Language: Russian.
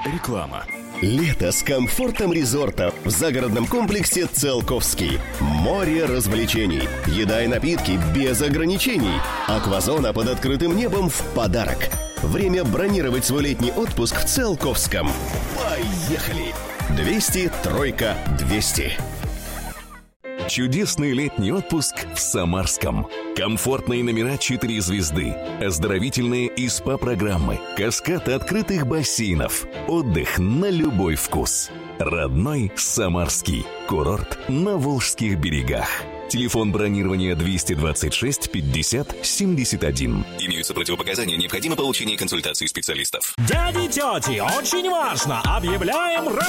Реклама. Лето с комфортом резорта в загородном комплексе «Циолковский». Море развлечений, еда и напитки без ограничений. Аквазона под открытым небом в подарок. Время бронировать свой летний отпуск в Циолковском. Поехали! 200 тройка 200. Чудесный летний отпуск в Самарском. Комфортные номера 4 звезды, оздоровительные и СПА-программы, каскад открытых бассейнов, отдых на любой вкус. Родной Самарский. Курорт на Волжских берегах. Телефон бронирования 226 50 71. Имеются противопоказания, необходимо получение консультации специалистов. Дяди, тети, очень важно! Объявляем